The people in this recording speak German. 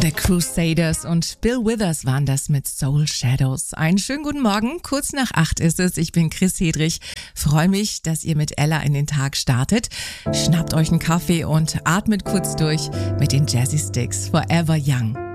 The Crusaders und Bill Withers waren das mit Soul Shadows. Einen schönen guten Morgen, kurz nach 8 ist es. Ich bin Chris Hedrich, freue mich, dass ihr mit Ella in den Tag startet. Schnappt euch einen Kaffee und atmet kurz durch mit den Jazzy Sticks Forever Young.